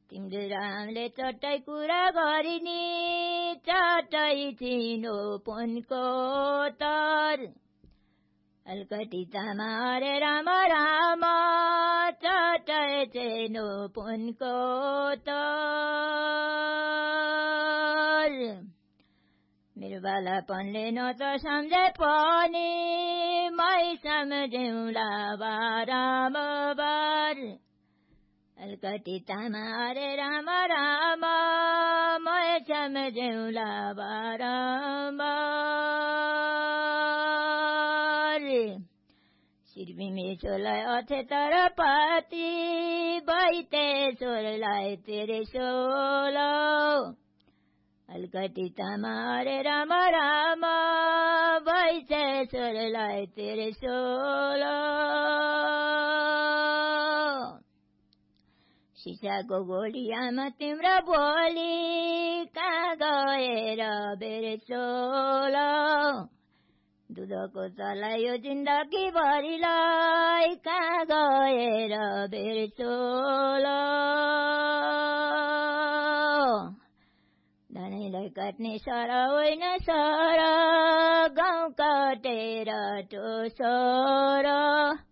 तिम्रो रामले चट्टै कुरा गरिनी चट्टै थिनो पुनको तर अलकटी तामा हरे राम राम चट्टै थिनो पुनको तर मेरो बालापनले न त सम्झे पनि मै सम्झौला बारम्बार अलकटी तामा हरे राम राम मै सम्झौला बारम्बार श्रीमेश्वरलाई अर्थे तर पति बैतेश्वरलाई तेरे सोलो अलकटी तामा हरे राम राम बैतेश्वरलाई तेरे सोलो सिसाको गोलियामा तिम्रो बोली कहाँ गएर बेरेसोलो दुधको चलायो जिन्दगी भरिलाई कहाँ गएर बेरेसोलो धनीलाई काट्ने सर होइन सर गाउँ काटेर टोसर